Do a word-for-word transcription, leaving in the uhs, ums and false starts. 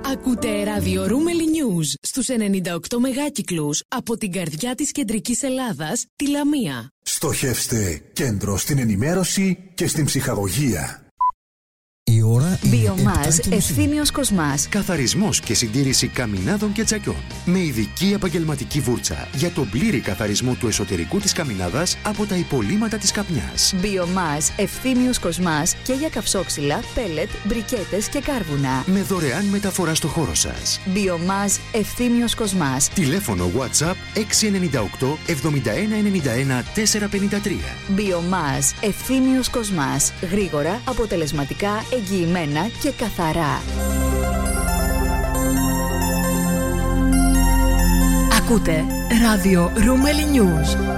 Ακούτε ράδιο Ρούμελι News στους ενενήντα οκτώ μεγάκυκλους από την καρδιά της κεντρικής Ελλάδας, τη Λαμία. Στοχεύστε κέντρο στην ενημέρωση και στην ψυχαγωγία. Η ώρα Βιομάζ Ευθύμιος Κοσμάς. Καθαρισμός και συντήρηση καμινάδων και τσακιών. Με ειδική επαγγελματική βούρτσα για τον πλήρη καθαρισμό του εσωτερικού της καμινάδας από τα υπολείμματα της καπνιάς. Βιομάζ Ευθύμιος Κοσμάς και για καυσόξυλα, πέλετ, μπρικέτες και κάρβουνα. Με δωρεάν μεταφορά στο χώρο σας. Βιομάζ Ευθύμιος Κοσμάς. Τηλέφωνο WhatsApp έξι εννιά οκτώ εβδομήντα ένα ενενήντα ένα τετρακόσια πενήντα τρία. Βιομάζ Ευθύμιος Κοσμάς. Γρήγορα, αποτελεσματικά, εγγυημένα και καθαρά. Ακούτε ράδιο Ρούμελι News.